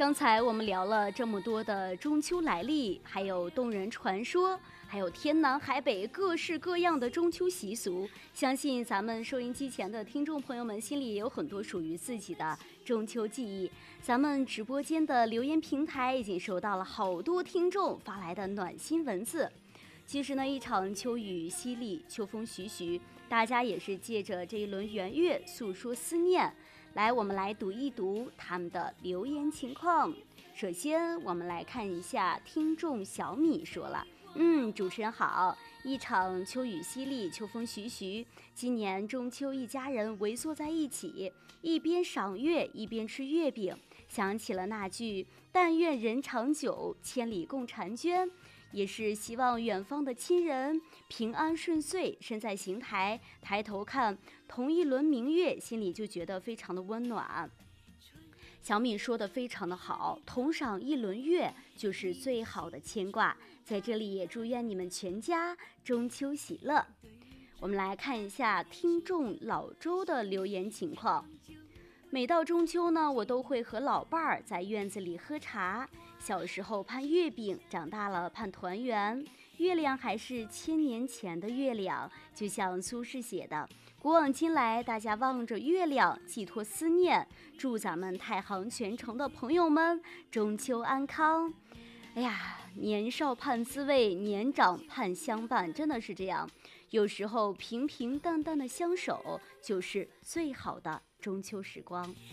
刚才我们聊了这么多的中秋来历，还有动人传说，还有天南海北各式各样的中秋习俗。相信咱们收音机前的听众朋友们心里也有很多属于自己的中秋记忆。咱们直播间的留言平台已经收到了好多听众发来的暖心文字。其实呢，一场秋雨淅沥，秋风徐徐，大家也是借着这一轮圆月诉说思念。来，我们来读一读他们的留言情况。首先，我们来看一下听众小米说了，主持人好，一场秋雨淅沥，秋风徐徐。今年中秋，一家人围坐在一起，一边赏月，一边吃月饼，想起了那句"但愿人长久，千里共婵娟"。也是希望远方的亲人平安顺遂，身在邢台，抬头看同一轮明月，心里就觉得非常的温暖。小米说的非常的好，同赏一轮月就是最好的牵挂。在这里也祝愿你们全家中秋喜乐。我们来看一下听众老周的留言情况。每到中秋呢，我都会和老伴儿在院子里喝茶。小时候盼月饼，长大了盼团圆。月亮还是1000年前的月亮，就像苏轼写的"古往今来，大家望着月亮，寄托思念。祝咱们太行全城的朋友们中秋安康。"哎呀，年少盼滋味，年长盼相伴，真的是这样。有时候平平淡淡的相守，就是最好的中秋时光。